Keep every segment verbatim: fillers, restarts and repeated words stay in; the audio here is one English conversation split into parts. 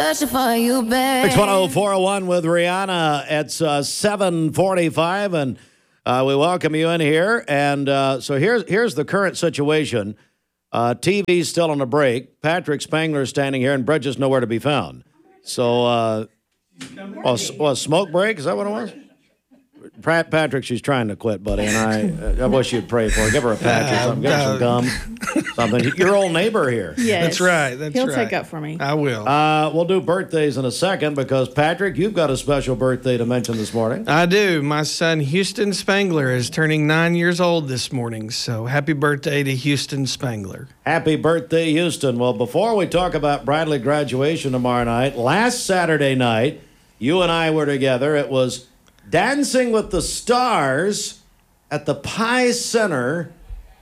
For you, babe. six one zero, four oh one with Rihanna. It's uh, seven forty-five, and uh, we welcome you in here. And uh, so here's here's the current situation. Uh, T V's still on a break. Patrick Spangler is standing here, and Bridget's nowhere to be found. So, uh, well, well, smoke break? Is that what it was? Pat, Patrick, she's trying to quit, buddy, and I I wish you'd pray for her. Give her a patch or something. Give her some gum, something. Your old neighbor here. Yes. That's right. That's He'll right. take up for me. I will. Uh, we'll do birthdays in a second because, Patrick, you've got a special birthday to mention this morning. I do. My son, Houston Spangler, is turning nine years old this morning. So happy birthday to Houston Spangler. Happy birthday, Houston. Well, before we talk about Bradley graduation tomorrow night, last Saturday night, you and I were together. It was Dancing with the Stars at the Pie Center.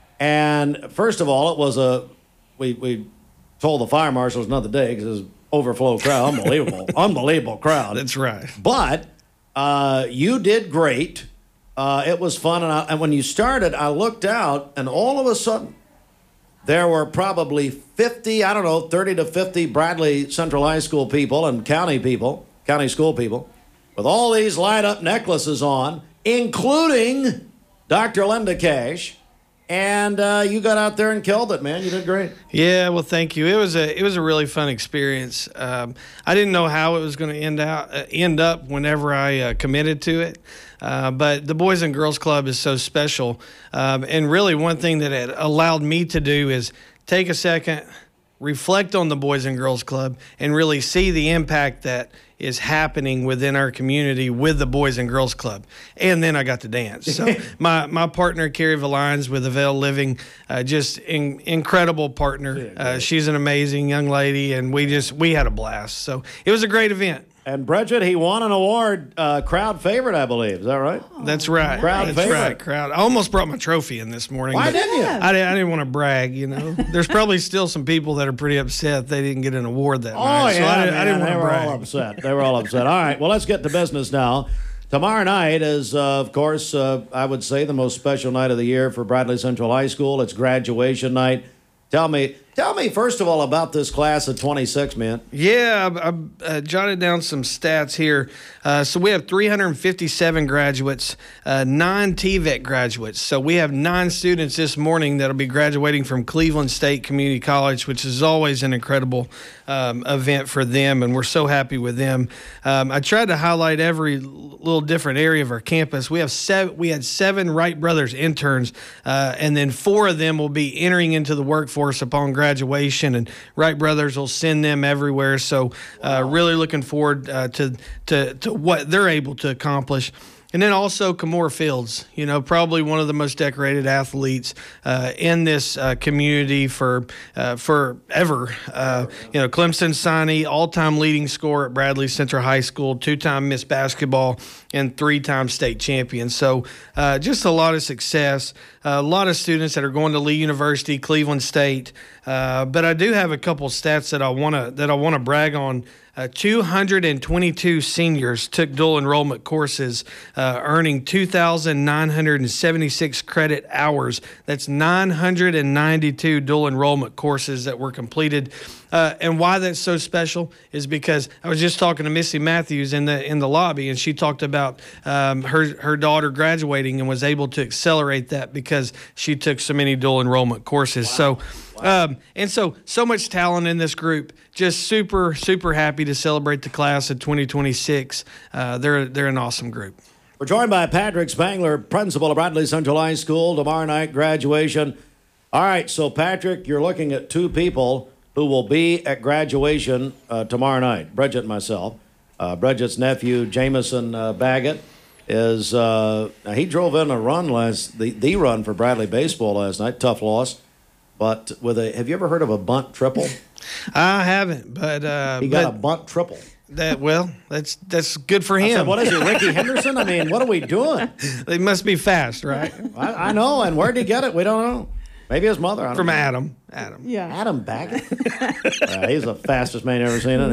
And first of all, it was a, we, we told the fire marshals another day because it was overflow crowd. Unbelievable. Unbelievable crowd. That's right. But uh, you did great. Uh, it was fun. And, I, and when you started, I looked out, and all of a sudden, there were probably fifty, I don't know, thirty to fifty Bradley Central High School people and county people, county school people, with all these light-up necklaces on, including Doctor Linda Cash. And uh, you got out there and killed it, man. You did great. Yeah, well, thank you. It was a it was a really fun experience. Um, I didn't know how it was going to end out uh, end up whenever I uh, committed to it, uh, but the Boys and Girls Club is so special. Um, and really, one thing that it allowed me to do is take a second, reflect on the Boys and Girls Club, and really see the impact that is happening within our community with the Boys and Girls Club. And then I got to dance. So my, my partner, Carrie Valines with Avail Living, uh, just in, incredible partner. Uh, she's an amazing young lady, and we just, we had a blast. So it was a great event. And Bridget, he won an award, uh, crowd favorite, I believe. Is that right? That's right. Crowd That's favorite. right. Crowd. I almost brought my trophy in this morning. Why but didn't you? I, didn't- I didn't want to brag, you know. There's probably still some people that are pretty upset they didn't get an award that Oh, night. yeah, so I, didn't- man, I didn't want they to were brag. all upset. They were all upset. All right, well, let's get to business now. Tomorrow night is, uh, of course, uh, I would say the most special night of the year for Bradley Central High School. It's graduation night. Tell me, tell me first of all about this class of twenty-six, man. Yeah, I, I uh, jotted down some stats here. Uh, so we have three hundred fifty-seven graduates, uh, nine T V E T graduates. So we have nine students this morning that'll be graduating from Cleveland State Community College, which is always an incredible um, event for them, and we're so happy with them. Um, I tried to highlight every little different area of our campus. We have seven. We had seven Wright Brothers interns, uh, and then four of them will be entering into the workforce upon graduation, and Wright Brothers will send them everywhere. So uh, really looking forward uh, to, to to what they're able to accomplish. And then also Kamora Fields, you know, probably one of the most decorated athletes uh, in this uh, community for uh, forever. Uh, you know, Clemson signee, all-time leading scorer at Bradley Central High School, two-time Miss Basketball, and three-time state champion. So uh, just a lot of success. Uh, a lot of students that are going to Lee University, Cleveland State. Uh, but I do have a couple stats that I want to that I want to brag on. Uh, two hundred twenty-two seniors took dual enrollment courses, uh, earning two thousand nine hundred seventy-six credit hours. That's nine hundred ninety-two dual enrollment courses that were completed. Uh, and why that's so special is because I was just talking to Missy Matthews in the in the lobby, and she talked about um, her her daughter graduating and was able to accelerate that because she took so many dual enrollment courses. Wow. So. Um, and so, so much talent in this group. Just super, super happy to celebrate the class of twenty twenty-six. Uh, they're they're an awesome group. We're joined by Patrick Spangler, principal of Bradley Central High School. Tomorrow night, graduation. All right, so Patrick, you're looking at two people who will be at graduation uh, tomorrow night. Bridget and myself. Uh, Bridget's nephew, Jameson uh, Baggett, is uh, now he drove in a run last the the run for Bradley baseball last night. Tough loss. But with a, have you ever heard of a bunt triple? I haven't, but uh, he got but a bunt triple. That well, that's that's good for I him. said, what is it, Ricky Henderson? I mean, what are we doing? They must be fast, right? I, I know, and where'd he get it? We don't know. Maybe his mother. I don't From know. Adam. Adam. Yeah. Adam Baggett. uh, he's the fastest man I've ever seen, isn't he?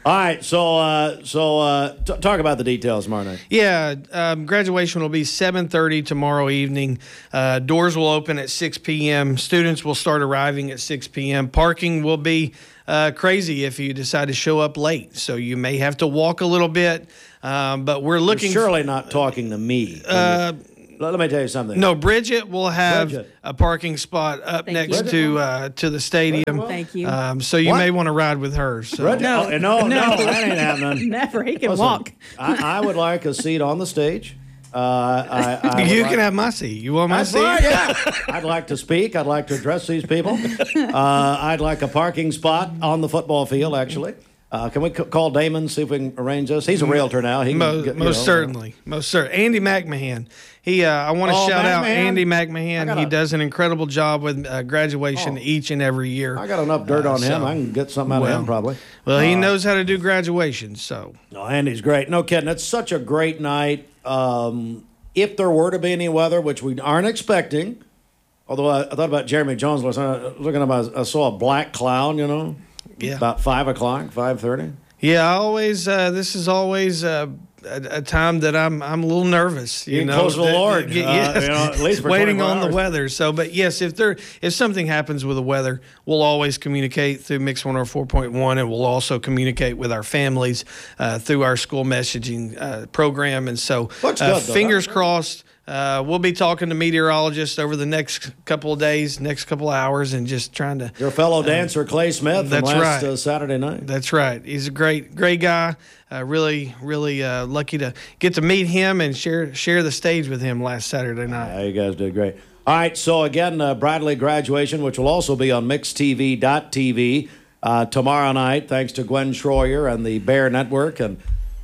All right, so uh, so uh, t- talk about the details tomorrow night. Yeah, um, graduation will be seven thirty tomorrow evening. Uh, doors will open at six p.m. Students will start arriving at six p.m. Parking will be uh, crazy if you decide to show up late, so you may have to walk a little bit. Um, but we're looking. You're surely not talking to me. Uh, Let me tell you something. No, Bridget will have Bridget. a parking spot up Thank next you. to uh, to the stadium. Thank you. Um, so you What? may want to ride with her. So. Bridget? No. Oh, no, no, No. that ain't happening. Never. He can Listen, walk. I, I would like a seat on the stage. Uh, I, I would You like- can have my seat. You want my That's seat? right, yeah. I'd like to speak. I'd like to address these people. Uh, I'd like a parking spot on the football field, actually. Uh, can we c- call Damon, see if we can arrange this? He's a realtor now. He can Most, get, you most know, certainly, most certainly. Andy McMahon. He, uh, I want to Oh, shout out McMahon? Andy I McMahon. got He a- does an incredible job with uh, graduation Oh. each and every year. I got enough dirt Uh, on him. so- I can get something out well, of him, probably. Well, he Uh, knows how to do graduation, so. No, Andy's great. No kidding. It's such a great night. Um, if there were to be any weather, which we aren't expecting, although I, I thought about Jeremy Jones last night. I was looking at him, I, I saw a black cloud, you know, Yeah. about five o'clock, five thirty. Yeah, I always. Uh, this is always uh, a, a time that I'm. I'm a little nervous. You Getting know, close to the that- Lord, that- uh, yes, you know, at least for waiting twenty-four on hours. the weather. So, but yes, if there if something happens with the weather, we'll always communicate through Mix one oh four point one, and we'll also communicate with our families uh, through our school messaging uh, program. And so, Looks uh, good, though. fingers crossed. Uh, we'll be talking to meteorologists over the next couple of days, next couple of hours, and just trying to. Your fellow dancer, Clay Smith, from that's last right. uh, Saturday night. That's right. He's a great, great guy. Uh, really, really uh, lucky to get to meet him and share share the stage with him last Saturday night. Yeah, you guys did great. All right, so again, uh, Bradley graduation, which will also be on mix t v dot t v uh, tomorrow night, thanks to Gwen Schroyer and the Bear Network. And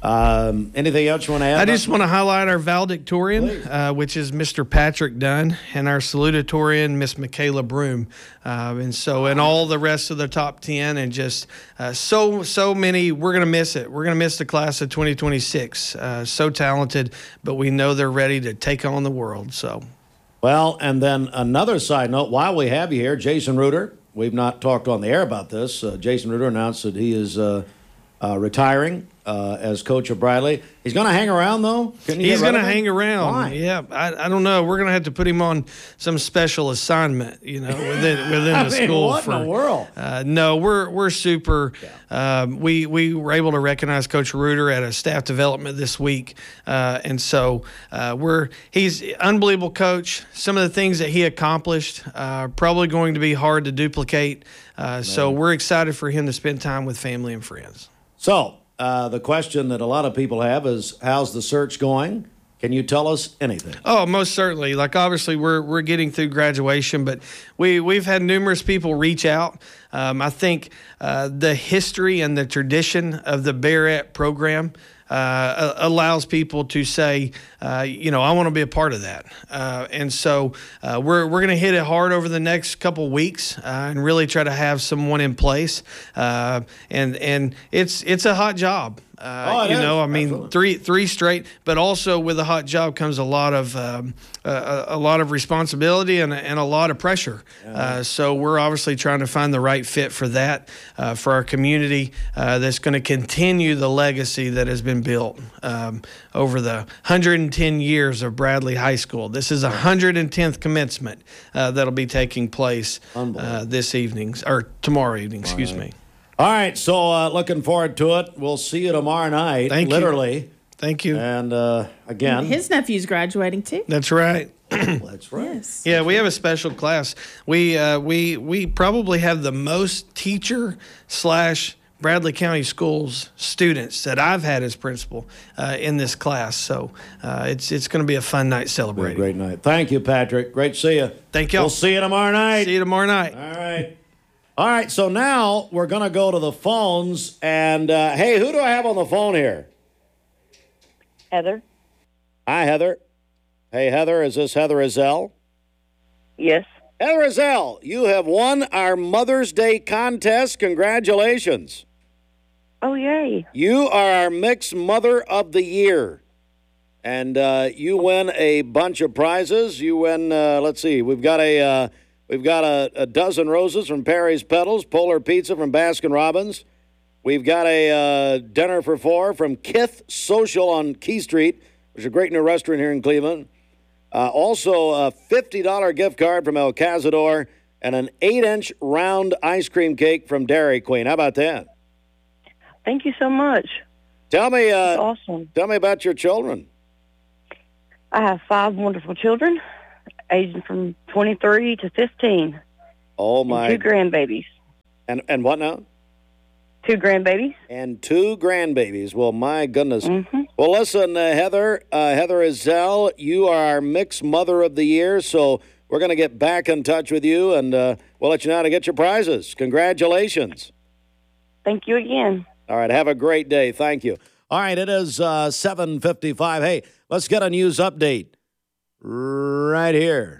um, anything else you want to add? I just want to highlight our valedictorian, Please. uh, which is Mister Patrick Dunn, and our salutatorian, Miss Michaela Broom, uh, and so and all the rest of the top ten, and just uh, so so many. We're gonna miss it. We're gonna miss the class of twenty twenty-six. Uh, so talented, but we know they're ready to take on the world. So. Well, and then another side note, while we have you here, Jason Reuter, we've not talked on the air about this. Uh, Jason Reuter announced that he is uh, uh, retiring uh, as coach of Bradley. He's going to hang around, though? Can you He's get rid going to of him? hang around. Why? Yeah, I, I don't know. We're going to have to put him on some special assignment, you know, within within I the mean, school. what for, in the world? Uh, no, we're we're super. Um, we we were able to recognize Coach Reuter at a staff development this week, uh, and so uh, we're he's an unbelievable coach. Some of the things that he accomplished are probably going to be hard to duplicate. Uh, so we're excited for him to spend time with family and friends. So, uh, the question that a lot of people have is, how's the search going? Can you tell us anything? Oh, most certainly. Like obviously, we're we're getting through graduation, but we we've had numerous people reach out. Um, I think uh, the history and the tradition of the Barrett program uh, allows people to say, uh, you know, I want to be a part of that. Uh, and so uh, we're we're going to hit it hard over the next couple weeks uh, and really try to have someone in place. Uh, and and it's it's a hot job. Uh, Oh, it you is. know, I mean, Absolutely. three three straight, but also with a hot job comes a lot of um, a, a lot of responsibility and, and a lot of pressure. Uh, so we're obviously trying to find the right fit for that, uh, for our community uh, that's going to continue the legacy that has been built um, over the one hundred ten years of Bradley High School. This is a one hundred tenth commencement uh, that'll be taking place uh, Unbelievable. this evening or tomorrow evening. Excuse me. All right, so uh, looking forward to it. We'll see you tomorrow night, Thank you. literally. Thank you. And uh, again, His nephew's graduating too. That's right. that's right. Yes. Yeah, we have a special class. We uh, we we probably have the most teacher slash Bradley County Schools students that I've had as principal uh, in this class. So uh, it's it's going to be a fun night Be a celebrating. great night. Thank you, Patrick. Great to see you. Thank y'all. We'll see you tomorrow night. See you tomorrow night. All right. All right, so now we're going to go to the phones. And, uh, hey, who do I have on the phone here? Heather? Hi, Heather. Hey, Heather, is this Heather Azell? Yes. Heather Azell, you have won our Mother's Day contest. Congratulations. Oh, yay. You are our Mixed Mother of the Year. And uh, you win a bunch of prizes. You win, uh, let's see, we've got a... Uh, We've got a, a dozen roses from Perry's Petals, Polar Pizza from Baskin Robbins, We've got a uh, dinner for four from Kith Social on Key Street, which is a great new restaurant here in Cleveland. Uh, also, a fifty dollars gift card from El Cazador and an eight-inch round ice cream cake from Dairy Queen. How about that? Thank you so much. Tell me, uh, That's awesome. Tell me about your children. I have five wonderful children, aging from twenty-three to fifteen. Oh, and my. two grandbabies. And, and what now? Two grandbabies. And two grandbabies. Well, my goodness. Mm-hmm. Well, listen, uh, Heather, uh, Heather Ezell, you are our Mixed Mother of the Year, so we're going to get back in touch with you, and uh, we'll let you know how to get your prizes. Congratulations. Thank you again. All right, have a great day. Thank you. All right, it is uh, seven fifty-five. Hey, let's get a news update right here.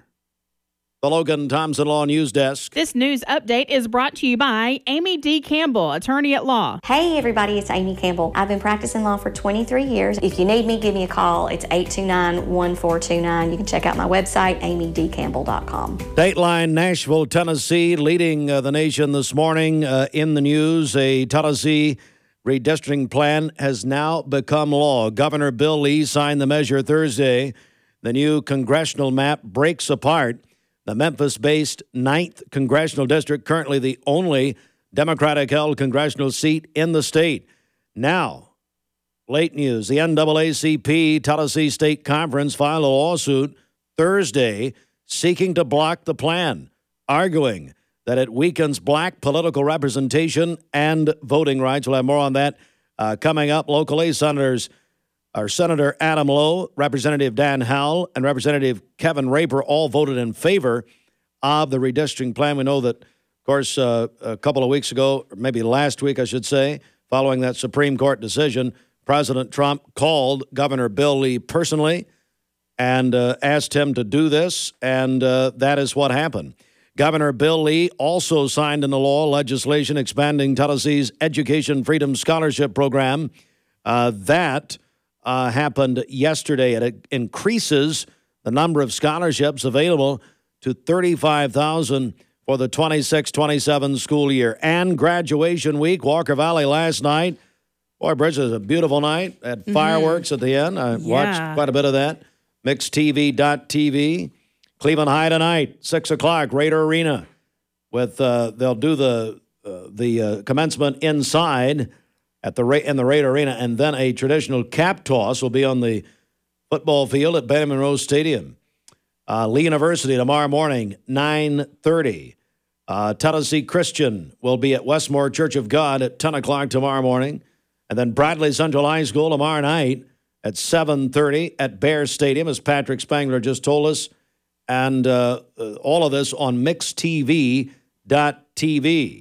The Logan Thompson Law News Desk. This news update is brought to you by Amy D. Campbell, attorney at law. Hey everybody, it's Amy Campbell. I've been practicing law for twenty-three years. If you need me, give me a call. It's eight two nine, one four two nine. You can check out my website, amy d campbell dot com. Dateline, Nashville, Tennessee, leading uh, the nation this morning uh, in the news. A Tennessee redistricting plan has now become law. Governor Bill Lee signed the measure Thursday. The new congressional map breaks apart the Memphis-based ninth Congressional District, currently the only Democratic-held congressional seat in the state. Now, late news, the N double A C P Tennessee State Conference filed a lawsuit Thursday seeking to block the plan, arguing that it weakens black political representation and voting rights. We'll have more on that uh, coming up locally. Senators Our Senator Adam Lowe, Representative Dan Howell, and Representative Kevin Raper all voted in favor of the redistricting plan. We know that, of course, uh, a couple of weeks ago, or maybe last week, I should say, following that Supreme Court decision, President Trump called Governor Bill Lee personally and uh, asked him to do this, and uh, that is what happened. Governor Bill Lee also signed into law legislation expanding Tennessee's Education Freedom Scholarship Program. Uh, that Uh, happened yesterday. It increases the number of scholarships available to thirty-five thousand for the twenty-six twenty-seven school year. And graduation week, Walker Valley last night. Boy, Bridget, it was a beautiful night. Had mm-hmm. fireworks at the end. I yeah. watched quite a bit of that. mixed T V dot T V. Cleveland High tonight, six o'clock, Raider Arena. With uh, they'll do the uh, the uh, commencement inside at the Ra- in the Raider Arena, and then a traditional cap toss will be on the football field at Benjamin Rose Stadium. Uh, Lee University tomorrow morning, nine thirty. Uh, Tennessee Christian will be at Westmore Church of God at ten o'clock tomorrow morning. And then Bradley Central High School tomorrow night at seven thirty at Bear Stadium, as Patrick Spangler just told us. And uh, uh, all of this on mixed T V dot T V.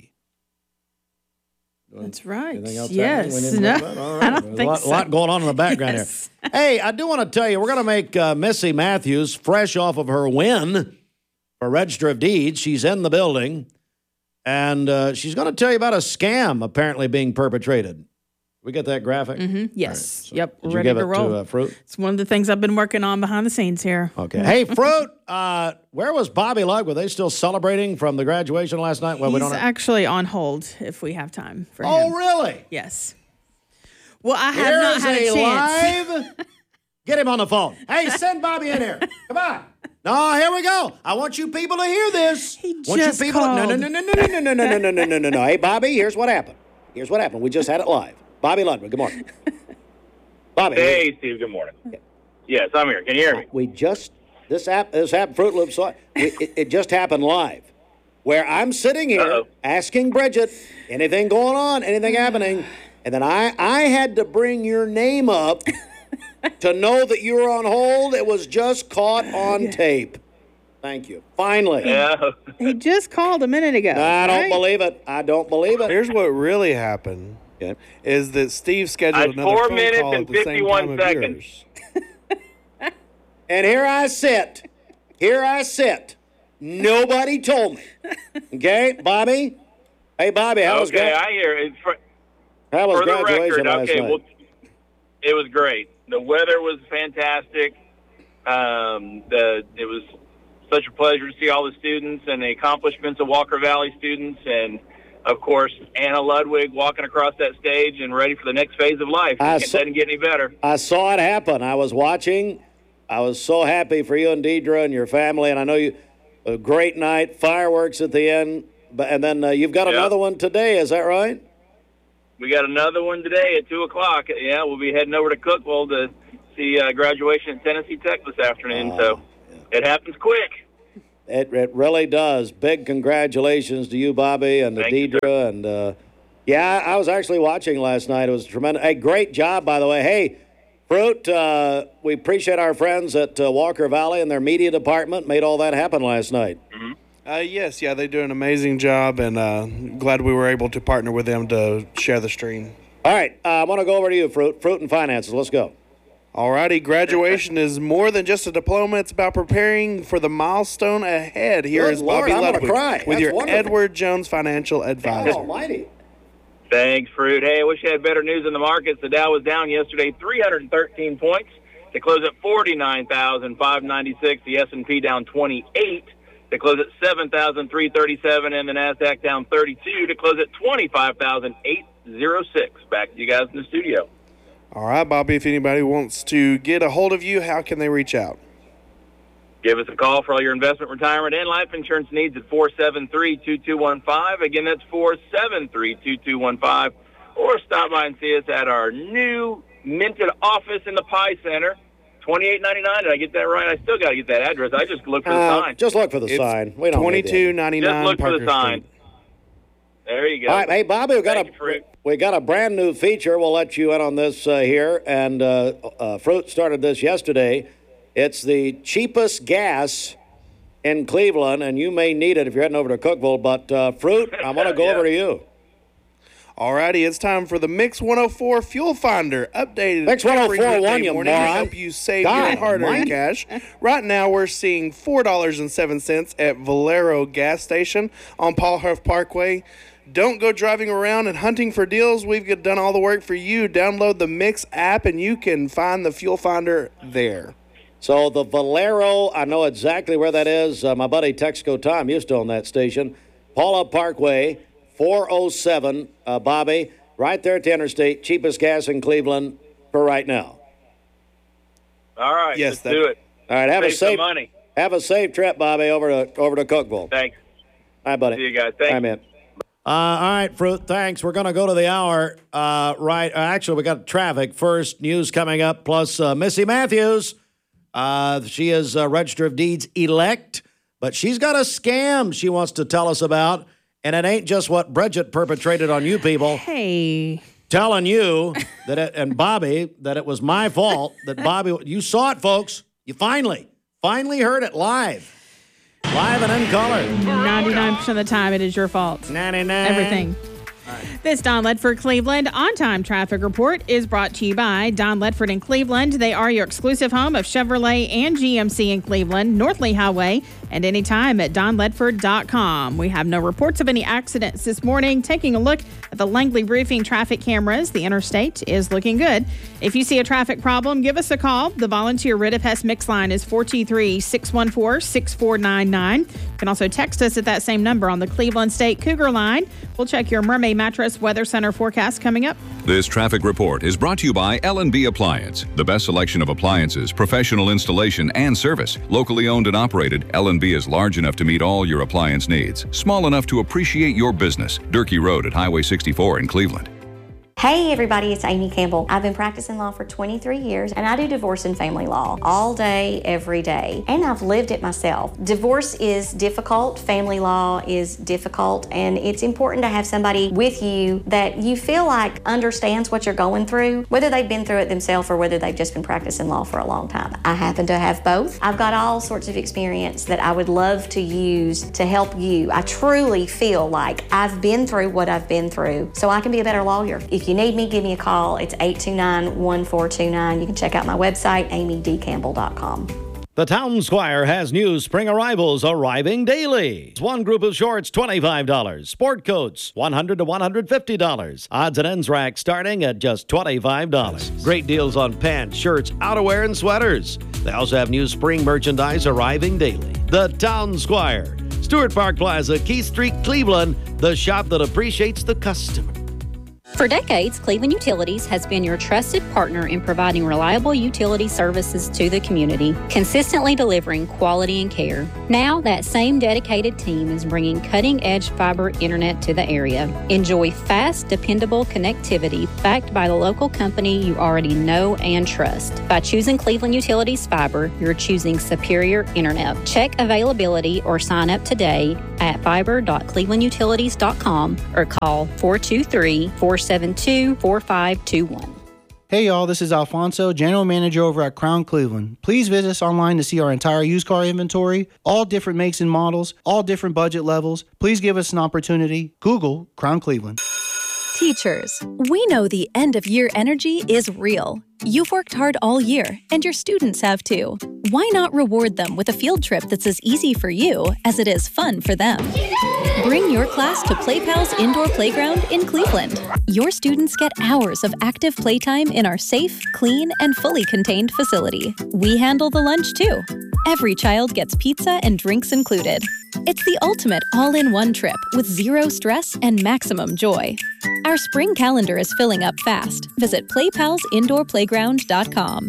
That's right. Else yes. No, right. I don't There's think a lot, so. lot going on in the background yes. here. Hey, I do want to tell you, we're going to make uh, Missy Matthews fresh off of her win for Register of Deeds. She's in the building, and uh, she's going to tell you about a scam apparently being perpetrated. We get that graphic? Mm-hmm. Yes. Right, so yep. Did Ready you give to it roll. to uh, Fruit? It's one of the things I've been working on behind the scenes here. Okay. Hey, Fruit, uh, where was Bobby Lug? Were they still celebrating from the graduation last night? Well, He's we don't have... actually on hold if we have time for oh, him. Oh, really? Yes. Well, I have Here not is had a, a chance. live. Get him on the phone. Hey, send Bobby in here. Come on. No, here we go. I want you people to hear this. He want just you people called. To... No, no, no, no, no, no, no, no, no, no, no, no, no. Hey, Bobby, here's what happened. Here's what happened. We just had it live. Bobby Ludwig, good morning. Bobby. Hey, Steve, good morning. Okay. Yes, I'm here. Can you hear me? We just, this app, this app, Fruit Loops, we, it, it just happened live. Where I'm sitting here Uh-oh. asking Bridget, anything going on, anything happening, and then I, I had to bring your name up to know that you were on hold. It was just caught on tape. Thank you. Finally. Yeah. He just called a minute ago. I don't right? believe it. I don't believe it. Here's what really happened. Okay. Is that Steve scheduled That's another four phone minutes call and at the same time fifty-one of seconds. yours. And here I sit. Here I sit. Nobody told me. Okay, Bobby? Hey, Bobby, how was Okay, gra- I hear it. For, how was for the graduation record, last okay, night? well, it was great. The weather was fantastic. Um, the it was such a pleasure to see all the students and the accomplishments of Walker Valley students. And of course, Anna Ludwig walking across that stage and ready for the next phase of life. I It saw- doesn't get any better. I saw it happen. I was watching. I was so happy for you and Deidre and your family, and I know you. A great night, fireworks at the end, but and then uh, you've got Yep. another one today. Is that right? We got another one today at two o'clock. Yeah, we'll be heading over to Cookville to see uh, graduation at Tennessee Tech this afternoon. Oh, so it happens quick. It it really does. Big congratulations to you, Bobby, and to Thank you, Deidre. And uh, yeah, I was actually watching last night. It was tremendous. Hey, great job, by the way. Hey, Fruit, uh, we appreciate our friends at uh, Walker Valley and their media department. Made all that happen last night. Uh, yes, yeah, they do an amazing job, and uh, glad we were able to partner with them to share the stream. All right, uh, I want to go over to you, Fruit. Fruit and finances. Let's go. Alrighty, graduation is more than just a diploma. It's about preparing for the milestone ahead. Here Good is Lord, Bobby I'm gonna Ludwig cry. with That's your wonderful. Edward Jones Financial God Advisor. almighty. Thanks, Fruit. Hey, I wish I had better news in the markets. The Dow was down yesterday three hundred thirteen points to close at forty-nine thousand five hundred ninety-six. The S and P down twenty-eight to close at seven thousand three hundred thirty-seven, and the NASDAQ down thirty-two to close at twenty-five thousand eight hundred six. Back to you guys in the studio. All right, Bobby, if anybody wants to get a hold of you, how can they reach out? Give us a call for all your investment, retirement, and life insurance needs at four seven three, two two one five. Again, that's four seven three, two two one five. Or stop by and see us at our new minted office in the Pie Center, twenty-eight ninety-nine. Did I get that right? I still got to get that address. I just looked for the Uh, sign. just look for the It's sign. We don't need twenty-two that. ninety-nine Just look for Parker the sign. Street. There you go. All right, hey Bobby, we got Thank a you, Fruit. we got a brand new feature. We'll let you in on this uh, here, and uh, uh, Fruit started this yesterday. It's the cheapest gas in Cleveland, and you may need it if you're heading over to Cookville. But uh, Fruit, I want to go Yeah. over to you. Alrighty, it's time for the Mix one oh four Fuel Finder updated. Mix every one oh four weekday one, you morning to moron. help you save God your hard-earned almighty. cash. Right now, we're seeing four dollars and seven cents at Valero gas station on Paul Huff Parkway. Don't go driving around and hunting for deals. We've done all the work for you. Download the Mix app, and you can find the Fuel Finder there. So the Valero, I know exactly where that is. Uh, my buddy Texaco Tom used to own that station. Paula Parkway, four oh seven, uh, Bobby, right there at the interstate, cheapest gas in Cleveland for right now. All right, Yes, let's that- do it. All right, have Save a some safe money. have a safe trip, Bobby, over to over to Cookville. Thanks. Hi, buddy. See you guys. Thanks. Hi, man. Uh, all right, Fruit, thanks. We're going to go to the hour. Uh, right. Uh, actually, we got traffic first, news coming up, plus uh, Missy Matthews. Uh, she is a Register of Deeds elect, but she's got a scam she wants to tell us about, and it ain't just what Bridget perpetrated on you people. Hey. Telling you that it, and Bobby that it was my fault that Bobby, you saw it, folks. You finally, finally heard it live. Live and in color. ninety-nine percent of the time, it is your fault. ninety-nine. Everything. This Don Ledford Cleveland on-time traffic report is brought to you by Don Ledford in Cleveland. They are your exclusive home of Chevrolet and G M C in Cleveland, North Lee Highway, and anytime at don ledford dot com. We have no reports of any accidents this morning. Taking a look at the Langley Roofing traffic cameras, the interstate is looking good. If you see a traffic problem, give us a call. The volunteer Rid of Pest Mix line is four two three, six one four, six four nine nine. You can also text us at that same number on the Cleveland State Cougar line. We'll check your Mermaid Mattress Weather Center forecast coming up. This traffic report is brought to you by L and B Appliance, the best selection of appliances, professional installation, and service. Locally owned and operated, L and B is large enough to meet all your appliance needs, small enough to appreciate your business. Durkee Road at Highway sixty-four in Cleveland. Hey everybody, it's Amy Campbell. I've been practicing law for twenty-three years and I do divorce and family law all day, every day. And I've lived it myself. Divorce is difficult, family law is difficult, and it's important to have somebody with you that you feel like understands what you're going through, whether they've been through it themselves or whether they've just been practicing law for a long time. I happen to have both. I've got all sorts of experience that I would love to use to help you. I truly feel like I've been through what I've been through so I can be a better lawyer. If If you need me, give me a call. It's eight two nine, one four two nine. You can check out my website, amy d campbell dot com. The Town Squire has new spring arrivals arriving daily. One group of shorts, twenty-five dollars. Sport coats, one hundred dollars to one hundred fifty dollars. Odds and ends rack starting at just twenty-five dollars. Great deals on pants, shirts, outerwear, and sweaters. They also have new spring merchandise arriving daily. The Town Squire, Stewart Park Plaza, Keith Street, Cleveland, the shop that appreciates the customer. For decades, Cleveland Utilities has been your trusted partner in providing reliable utility services to the community, consistently delivering quality and care. Now, that same dedicated team is bringing cutting-edge fiber internet to the area. Enjoy fast, dependable connectivity backed by the local company you already know and trust. By choosing Cleveland Utilities Fiber, you're choosing superior internet. Check availability or sign up today at fiber dot cleveland utilities dot com or call four two three, four seven two, four five two one. Hey y'all, this is Alfonso, General Manager over at Crown Cleveland. Please visit us online to see our entire used car inventory, all different makes and models, all different budget levels. Please give us an opportunity. Google Crown Cleveland. Teachers, we know the end-of-year energy is real. You've worked hard all year, and your students have too. Why not reward them with a field trip that's as easy for you as it is fun for them? Bring your class to PlayPals Indoor Playground in Cleveland. Your students get hours of active playtime in our safe, clean, and fully contained facility. We handle the lunch too. Every child gets pizza and drinks included. It's the ultimate all-in-one trip with zero stress and maximum joy. Our spring calendar is filling up fast. Visit play pals indoor playground dot com.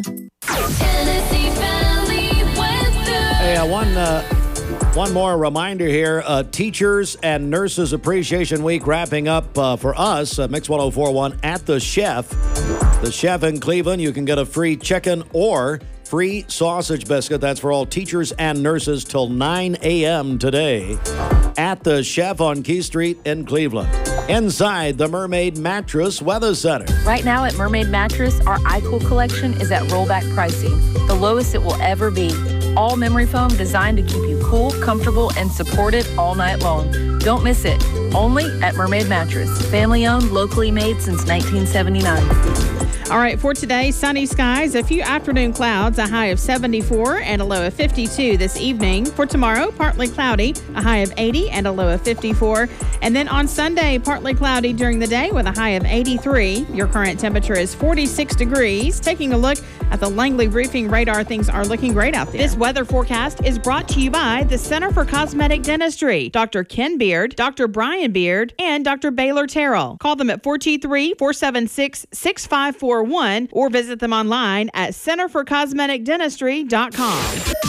Hey, uh, one, uh, one more reminder here. Uh, Teachers and Nurses Appreciation Week wrapping up uh, for us, uh, Mix one oh four point one at The Chef. The Chef in Cleveland, you can get a free chicken or free sausage biscuit. That's for all teachers and nurses till nine a.m. today at The Chef on Key Street in Cleveland. Inside the Mermaid Mattress Weather Center. Right now at Mermaid Mattress, our iCool collection is at rollback pricing, the lowest it will ever be. All memory foam designed to keep you cool, comfortable, and supported all night long. Don't miss it. Only at Mermaid Mattress. Family owned, locally made since nineteen seventy-nine. All right, for today, sunny skies, a few afternoon clouds, a high of seventy-four and a low of fifty-two this evening. For tomorrow, partly cloudy, a high of eighty and a low of fifty-four. And then on Sunday, partly cloudy during the day with a high of eighty-three. Your current temperature is forty-six degrees. Taking a look at the Langley Roofing radar, things are looking great out there. This weather forecast is brought to you by the Center for Cosmetic Dentistry, Doctor Ken Beard, Doctor Brian Beard, and Doctor Baylor Terrell. Call them at four two three, four seven six, six five four one or visit them online at center for cosmetic dentistry dot com.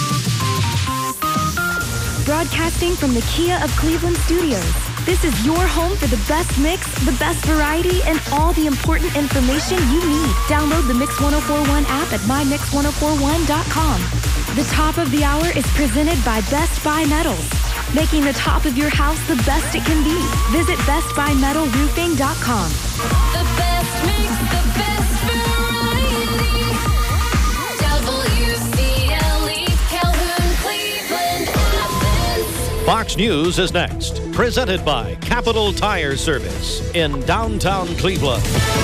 Broadcasting from the Kia of Cleveland studios. This is your home for the best mix, the best variety, and all the important information you need. Download the Mix one oh four point one app at my mix one oh four one dot com. The top of the hour is presented by Best Buy Metals, making the top of your house the best it can be. Visit best buy metal roofing dot com. The best mix, the best variety. W C L E, Calhoun, Cleveland, Athens. Fox News is next. Presented by Capital Tire Service in downtown Cleveland.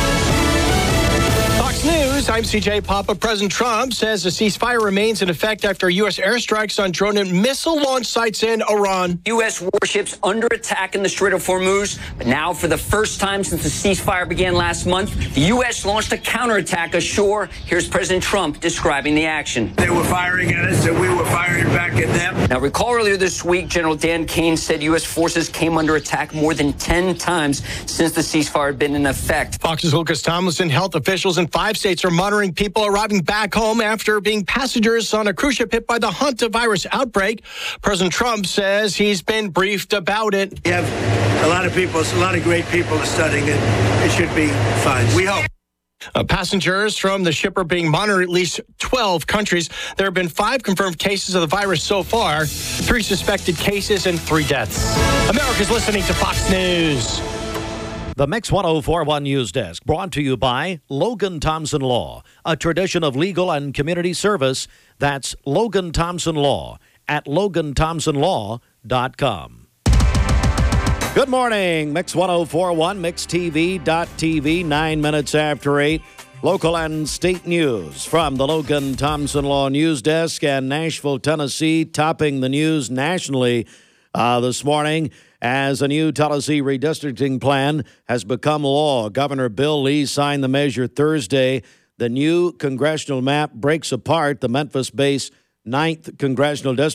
Fox News, I'm C J Papa. President Trump says a ceasefire remains in effect after U S airstrikes on drone and missile launch sites in Iran. U S warships under attack in the Strait of Hormuz. But now, for the first time since the ceasefire began last month, the U S launched a counterattack ashore. Here's President Trump describing the action. They were firing at us and we were firing back at them. Now, recall earlier this week, General Dan Kane said U S forces came under attack more than ten times since the ceasefire had been in effect. Fox's Lucas Tomlinson, health officials in five states are monitoring people arriving back home after being passengers on a cruise ship hit by the hantavirus outbreak. President Trump says he's been briefed about it. You have a lot of people, a lot of great people studying it. It should be fine. We hope. Uh, passengers from the ship are being monitored in at least twelve countries. There have been five confirmed cases of the virus so far, three suspected cases, and three deaths. America's listening to Fox News. The Mix one oh four point one News Desk, brought to you by Logan Thompson Law, a tradition of legal and community service. That's Logan Thompson Law at logan thompson law dot com. Good morning, Mix one oh four point one, mix t v dot t v, nine minutes after eight. Local and state news from the Logan Thompson Law News Desk, and Nashville, Tennessee, topping the news nationally uh, this morning as a new Tennessee redistricting plan has become law. Governor Bill Lee signed the measure Thursday. The new congressional map breaks apart the Memphis-based ninth Congressional District,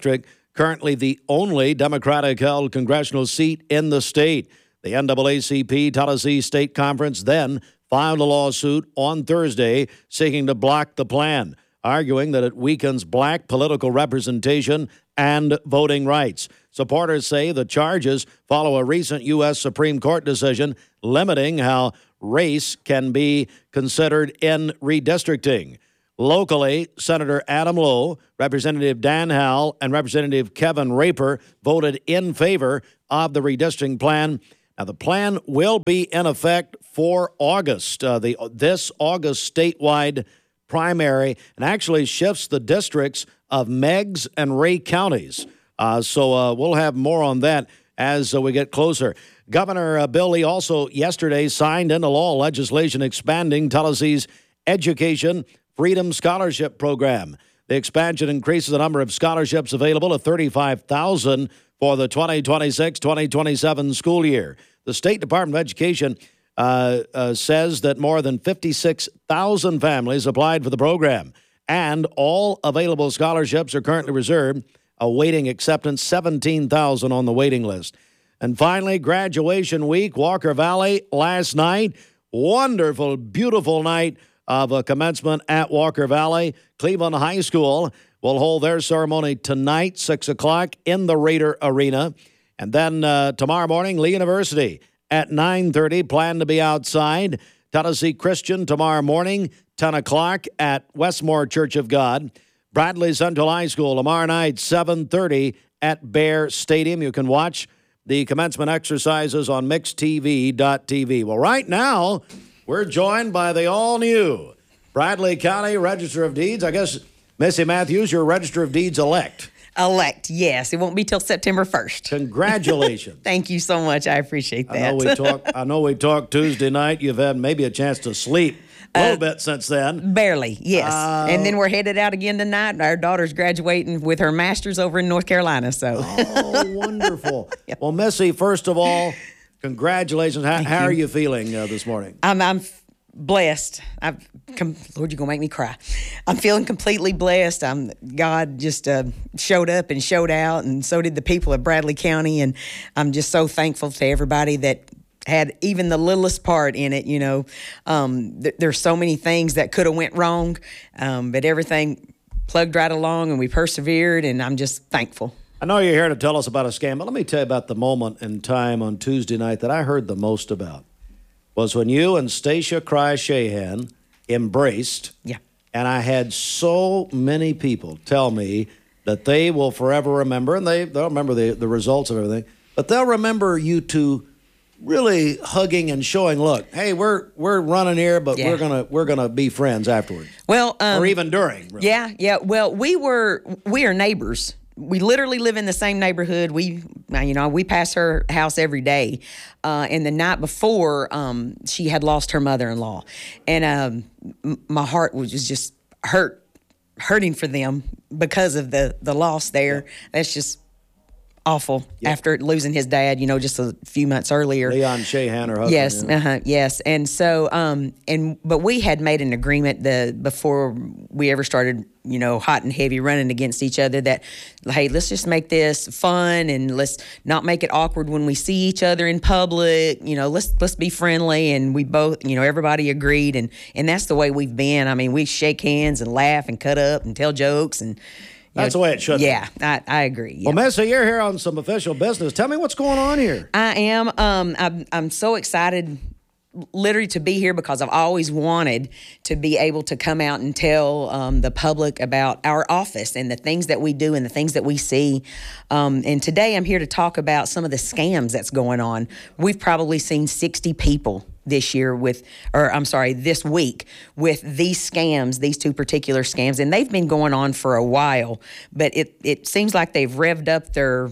currently the only Democratic-held congressional seat in the state. The N double A C P Tennessee State Conference then filed a lawsuit on Thursday seeking to block the plan, arguing that it weakens black political representation and voting rights. Supporters say the charges follow a recent U S Supreme Court decision limiting how race can be considered in redistricting. Locally, Senator Adam Lowe, Representative Dan Howell, and Representative Kevin Raper voted in favor of the redistricting plan. Now, the plan will be in effect for August, uh, the this August statewide primary, and actually shifts the districts of Meigs and Ray counties. Uh, so uh, we'll have more on that as uh, we get closer. Governor uh, Bill Lee also yesterday signed into law legislation expanding Tennessee's Education Freedom Scholarship Program. The expansion increases the number of scholarships available to thirty-five thousand for the twenty twenty-six twenty twenty-seven school year. The State Department of Education uh, uh, says that more than fifty-six thousand families applied for the program, and all available scholarships are currently reserved, awaiting acceptance, seventeen thousand on the waiting list. And finally, graduation week, Walker Valley last night. Wonderful, beautiful night of a commencement at Walker Valley. Cleveland High School will hold their ceremony tonight, six o'clock, in the Raider Arena. And then uh, tomorrow morning, Lee University at nine thirty, plan to be outside. Tennessee Christian tomorrow morning, ten o'clock at Westmore Church of God. Bradley Central High School tomorrow night, seven thirty at Bear Stadium. You can watch the commencement exercises on mixed T V dot T V. Well, right now, we're joined by the all-new Bradley County Register of Deeds. I guess, Missy Matthews, you're Register of Deeds elect. Elect, yes. It won't be till September first. Congratulations. Thank you so much. I appreciate that. I know we talked, I know we talked Tuesday night. You've had maybe a chance to sleep a little uh, bit since then. Barely, yes. Uh, and then we're headed out again tonight. Our daughter's graduating with her master's over in North Carolina. So. Oh, wonderful. Yep. Well, Missy, first of all, congratulations. How, how are you feeling uh, this morning? I'm, I'm blessed. I've com- Lord, you're going to make me cry. I'm feeling completely blessed. I'm God just uh, showed up and showed out, and so did the people of Bradley County. And I'm just so thankful to everybody that had even the littlest part in it. You know, um, th- there's so many things that could have went wrong, um, but everything plugged right along, and we persevered, and I'm just thankful. I know you're here to tell us about a scam, but let me tell you about the moment in time on Tuesday night that I heard the most about. Was when you and Stacia Cry Shahan embraced. Yeah. And I had so many people tell me that they will forever remember, and they, they'll remember the, the results of everything, but they'll remember you two really hugging and showing, look, hey, we're we're running here, but yeah. we're gonna we're gonna be friends afterwards. Well, um, or even during. Really. Yeah, yeah. Well, we were we are neighbors. We literally live in the same neighborhood. We, you know, we pass her house every day. Uh, and the night before, um, she had lost her mother-in-law, and um, m- my heart was just hurt, hurting for them because of the the loss there. Yeah. That's just awful. Yeah. After losing his dad, you know, just a few months earlier. Leon Shahan, her husband. Yes, yeah. uh-huh, yes. And so, um, and but we had made an agreement the before we ever started, you know, hot and heavy running against each other that, hey, let's just make this fun and let's not make it awkward when we see each other in public. You know, let's let's be friendly. And we both, you know, everybody agreed, and and that's the way we've been. I mean, we shake hands and laugh and cut up and tell jokes and. That's know, the way it should yeah, be. Yeah, I, I agree. Yeah. Well, Messa, you're here on some official business. Tell me what's going on here. I am. Um, I'm, I'm so excited literally to be here because I've always wanted to be able to come out and tell um, the public about our office and the things that we do and the things that we see. Um, and today I'm here to talk about some of the scams that's going on. We've probably seen sixty people this year with, or I'm sorry, this week with these scams, these two particular scams, and they've been going on for a while, but it, it seems like they've revved up their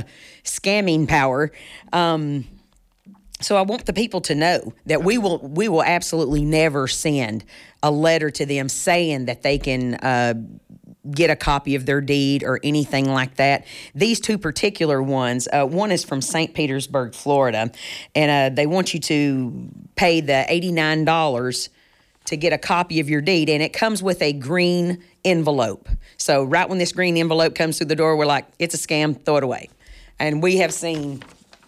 scamming power. Um, so I want the people to know that we will, we will absolutely never send a letter to them saying that they can, uh, get a copy of their deed or anything like that. These two particular ones, uh, one is from Saint Petersburg, Florida, and uh, they want you to pay the eighty-nine dollars to get a copy of your deed, and it comes with a green envelope. So right when this green envelope comes through the door, we're like, it's a scam, throw it away. And we have seen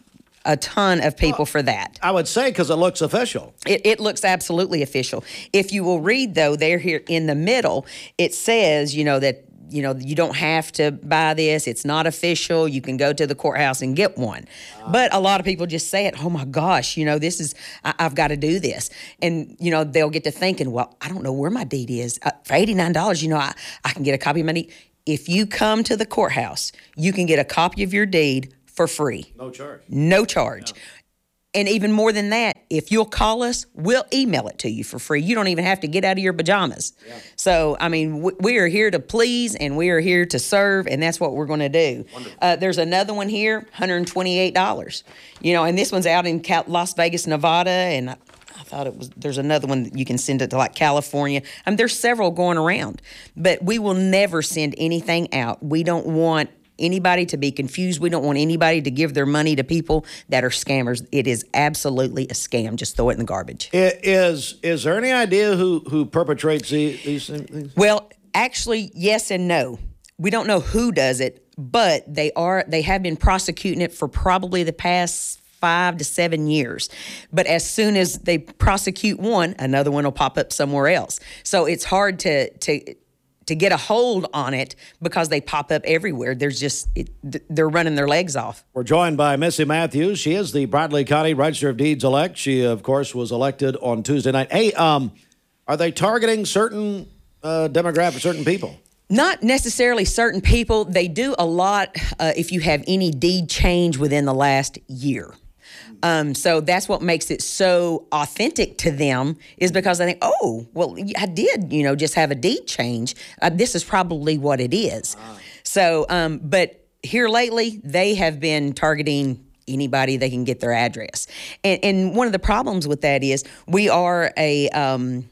a ton of people for that. I would say because it looks official. It, it looks absolutely official. If you will read, though, there here in the middle, it says, you know, that, you know, you don't have to buy this. It's not official. You can go to the courthouse and get one. Uh, but a lot of people just say it, oh, my gosh, you know, this is, I, I've got to do this. And, you know, they'll get to thinking, well, I don't know where my deed is. Uh, for eighty-nine dollars, you know, I, I can get a copy of my deed. If you come to the courthouse, you can get a copy of your deed for free. No charge. No charge. Yeah. And even more than that, if you'll call us, we'll email it to you for free. You don't even have to get out of your pajamas. Yeah. So, I mean, we, we are here to please and we are here to serve, and that's what we're going to do. Uh, there's another one here, one hundred twenty-eight dollars. You know, and this one's out in Cal- Las Vegas, Nevada, and I, I thought it was, there's another one that you can send it to like California. I mean, there's several going around, but we will never send anything out. We don't want anybody to be confused. We don't want anybody to give their money to people that are scammers. It is absolutely a scam. Just throw it in the garbage. It is is there any idea who, who perpetrates the, these things? Well, actually, yes and no. We don't know who does it, but they are they have been prosecuting it for probably the past five to seven years. But as soon as they prosecute one, another one will pop up somewhere else. So it's hard to to to get a hold on it because they pop up everywhere. There's just, it, they're running their legs off. We're joined by Missy Matthews. She is the Bradley County Register of Deeds elect. She, of course, was elected on Tuesday night. Hey, um, are they targeting certain uh, demographics, certain people? Not necessarily certain people. They do a lot uh, if you have any deed change within the last year. Um, so that's what makes it so authentic to them, is because I think, oh, well, I did, you know, just have a deed change. Uh, this is probably what it is. Ah. So, um, but here lately, they have been targeting anybody they can get their address. And, and one of the problems with that is we are a... Um,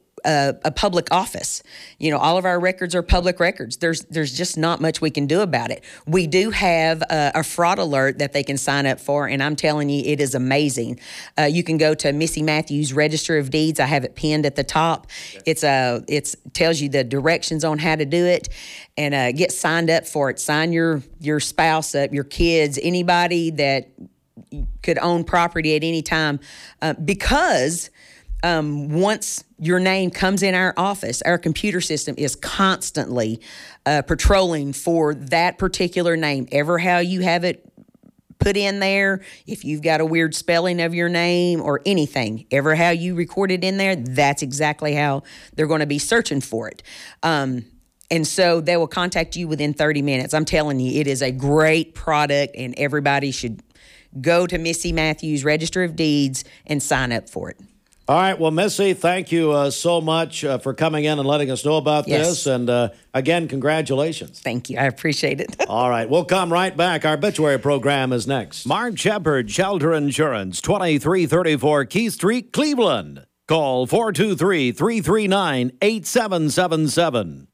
A, a public office. You know, all of our records are public records. There's there's just not much we can do about it. We do have a, a fraud alert that they can sign up for, and I'm telling you, it is amazing. Uh, you can go to Missy Matthews Register of Deeds. I have it pinned at the top. Okay. It's a it's tells you the directions on how to do it, and uh, get signed up for it. Sign your your spouse up, your kids, anybody that could own property at any time, uh, because. Um, once your name comes in our office, our computer system is constantly uh, patrolling for that particular name. Ever how you have it put in there, if you've got a weird spelling of your name or anything, ever how you record it in there, that's exactly how they're going to be searching for it. Um, and so they will contact you within thirty minutes. I'm telling you, it is a great product, and everybody should go to Missy Matthews Register of Deeds and sign up for it. All right. Well, Missy, thank you uh, so much uh, for coming in and letting us know about yes. this. And uh, again, congratulations. Thank you. I appreciate it. All right. We'll come right back. Our obituary program is next. Mark Shepard, Shelter Insurance, twenty-three thirty-four Keith Street, Cleveland. Call four two three, three three nine, eight seven seven seven.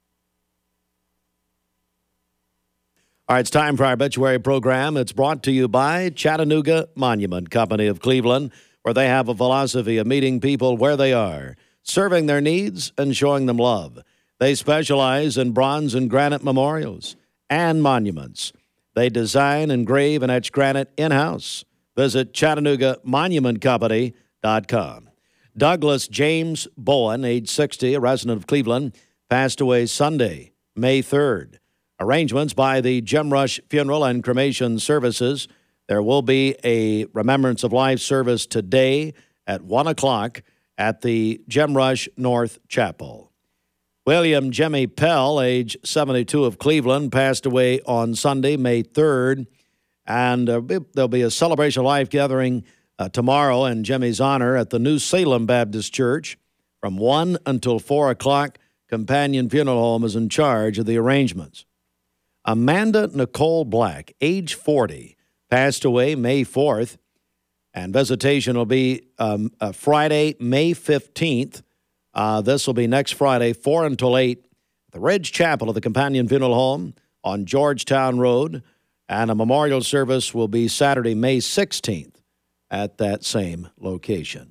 All right. It's time for our obituary program. It's brought to you by Chattanooga Monument Company of Cleveland, where they have a philosophy of meeting people where they are, serving their needs and showing them love. They specialize in bronze and granite memorials and monuments. They design, engrave, and etch granite in-house. Visit Chattanooga Monument Company dot com. Douglas James Bowen, age sixty, a resident of Cleveland, passed away Sunday, May third. Arrangements by the Jim Rush Funeral and Cremation Services. There will be a Remembrance of Life service today at one o'clock at the Jim Rush North Chapel. William Jimmy Pell, age seventy-two, of Cleveland, passed away on Sunday, May third. And uh, there'll be a celebration of life gathering uh, tomorrow in Jimmy's honor at the New Salem Baptist Church from one until four o'clock. Companion Funeral Home is in charge of the arrangements. Amanda Nicole Black, age forty, passed away May fourth, and visitation will be um, uh, Friday, May fifteenth. Uh, this will be next Friday, four until eight, at the Ridge Chapel of the Companion Funeral Home on Georgetown Road, and a memorial service will be Saturday, May sixteenth, at that same location.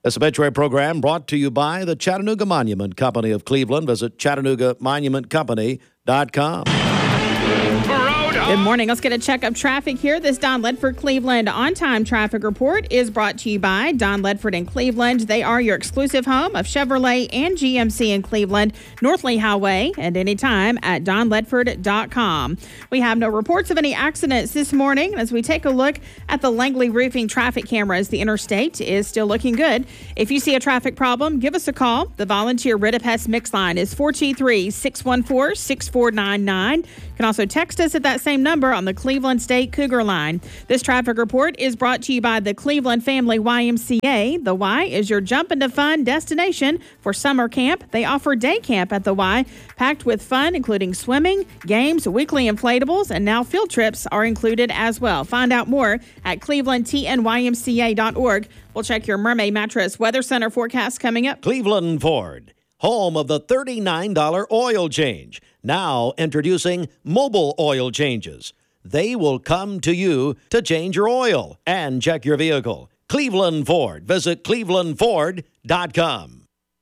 This obituary program brought to you by the Chattanooga Monument Company of Cleveland. Visit Chattanooga Monument Company dot com. Good morning. Let's get a check of traffic here. This Don Ledford Cleveland on-time traffic report is brought to you by Don Ledford in Cleveland. They are your exclusive home of Chevrolet and G M C in Cleveland, North Lee Highway, and anytime at don ledford dot com. We have no reports of any accidents this morning. As we take a look at the Langley Roofing traffic cameras, the interstate is still looking good. If you see a traffic problem, give us a call. The volunteer Rid-A-Pest mix line is four two three, six one four, six four nine nine. You can also text us at that same number on the Cleveland State Cougar line. This traffic report is brought to you by the Cleveland Family Y M C A. The Y is your jump into fun destination for summer camp. They offer day camp at the Y, packed with fun, including swimming, games, weekly inflatables, and now field trips are included as well. Find out more at cleveland t n y m c a dot org. We'll check your Mermaid Mattress Weather Center forecast coming up. Cleveland Ford, home of the thirty-nine dollars oil change. Now introducing mobile oil changes. They will come to you to change your oil and check your vehicle. Cleveland Ford. Visit cleveland ford dot com.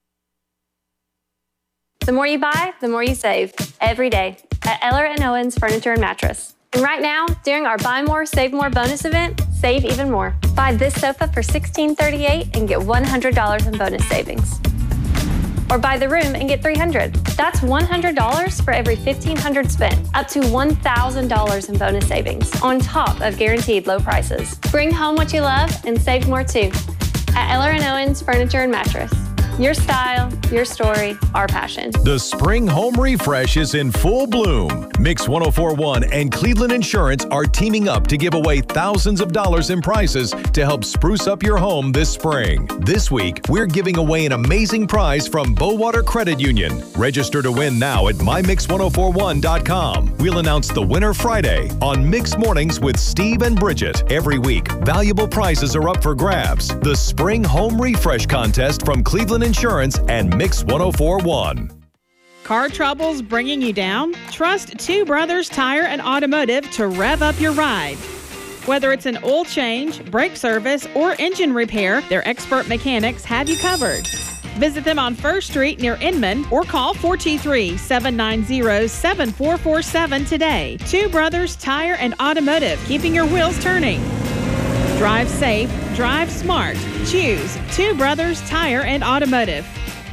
The more you buy, the more you save. Every day at Eller and Owens Furniture and Mattress. And right now, during our Buy More, Save More bonus event, save even more. Buy this sofa for sixteen thirty-eight and get one hundred dollars in bonus savings. Or buy the room and get three hundred dollars. That's one hundred dollars for every fifteen hundred dollars spent, up to one thousand dollars in bonus savings, on top of guaranteed low prices. Bring home what you love and save more too. At Eller and Owens Furniture and Mattress. Your style, your story, our passion. The spring home refresh is in full bloom. Mix one oh four point one and Cleveland Insurance are teaming up to give away thousands of dollars in prizes to help spruce up your home this spring. This week, we're giving away an amazing prize from Bowater Credit Union. Register to win now at my mix one oh four one dot com. We'll announce the winner Friday on Mix Mornings with Steve and Bridget. Every week, valuable prizes are up for grabs. The Spring Home Refresh Contest from Cleveland Insurance and Mix one oh four point one. Car troubles bringing you down? Trust Two Brothers Tire and Automotive to rev up your ride. Whether it's an oil change, brake service, or engine repair, their expert mechanics have you covered. Visit them on First Street near Inman or call four two three, seven nine zero, seven four four seven today. Two Brothers Tire and Automotive, keeping your wheels turning. Drive safe, drive smart. Choose Two Brothers Tire and Automotive.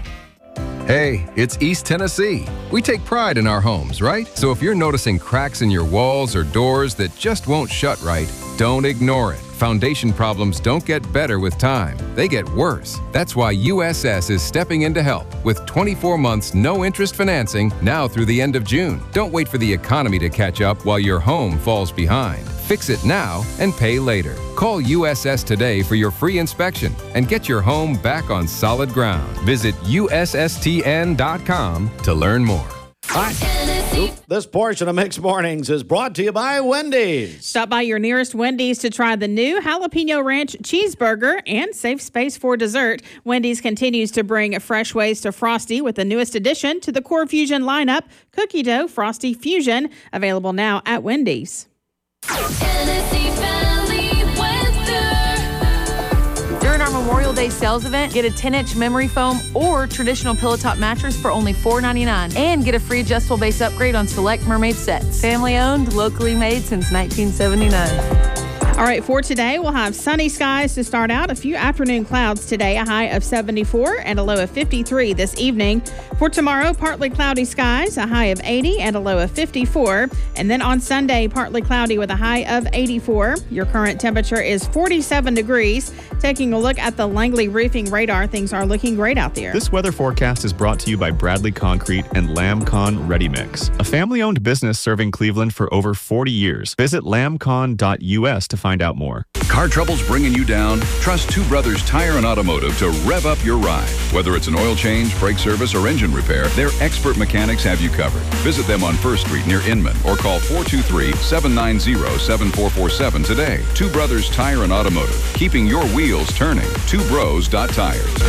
Hey, it's East Tennessee. We take pride in our homes, right? So if you're noticing cracks in your walls or doors that just won't shut right, don't ignore it. Foundation problems don't get better with time. They get worse. That's why U S S is stepping in to help with twenty-four months no-interest financing now through the end of June. Don't wait for the economy to catch up while your home falls behind. Fix it now and pay later. Call U S S today for your free inspection and get your home back on solid ground. Visit U S S T N dot com to learn more. Hi. This portion of Mixed Mornings is brought to you by Wendy's. Stop by your nearest Wendy's to try the new Jalapeno Ranch Cheeseburger and save space for dessert. Wendy's continues to bring fresh ways to Frosty with the newest addition to the Core Fusion lineup, Cookie Dough Frosty Fusion, available now at Wendy's. Tennessee Valley weather. During our Memorial Day sales event, get a ten-inch memory foam or traditional pillow top mattress for only four ninety-nine, and get a free adjustable base upgrade on select Mermaid sets. Family owned, locally made since nineteen seventy-nine. All right, for today, we'll have sunny skies to start out. A few afternoon clouds today, a high of seventy-four and a low of fifty-three this evening. For tomorrow, partly cloudy skies, a high of eighty and a low of fifty-four. And then on Sunday, partly cloudy with a high of eighty-four. Your current temperature is forty-seven degrees. Taking a look at the Langley Roofing radar, things are looking great out there. This weather forecast is brought to you by Bradley Concrete and Lamcon Ready Mix, a family-owned business serving Cleveland for over forty years. Visit lamcon dot U S to find out more. Car troubles bringing you down? Trust Two Brothers Tire and Automotive to rev up your ride. Whether it's an oil change, brake service, or engine repair, their expert mechanics have you covered. Visit them on First Street near Inman or call four two three, seven nine zero, seven four four seven today. Two Brothers Tire and Automotive, keeping your wheels turning. two bros dot tires.